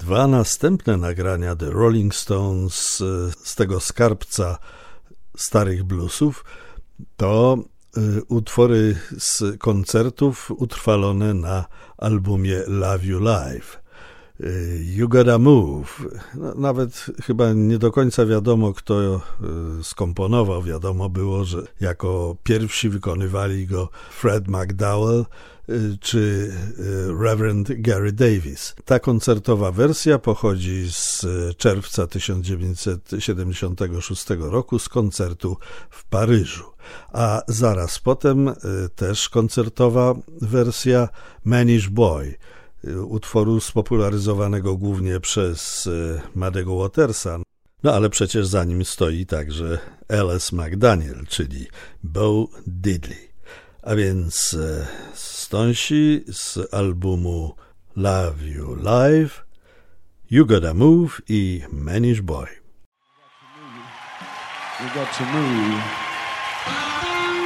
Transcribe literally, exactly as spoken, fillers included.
Dwa następne nagrania The Rolling Stones z tego skarbca starych bluesów to utwory z koncertów utrwalone na albumie Love You Live. You Gotta Move. No, nawet chyba nie do końca wiadomo, kto skomponował. Wiadomo było, że jako pierwsi wykonywali go Fred McDowell czy Reverend Gary Davis. Ta koncertowa wersja pochodzi z czerwca tysiąc dziewięćset siedemdziesiątego szóstego roku z koncertu w Paryżu. A zaraz potem też koncertowa wersja Manish Boy, utworu spopularyzowanego głównie przez Muddego Watersa. No ale przecież za nim stoi także Alice McDaniel, czyli Bo Diddley. A więc Stonesi z albumu Love You Live, You Gotta Move i Manish Boy. You got to move.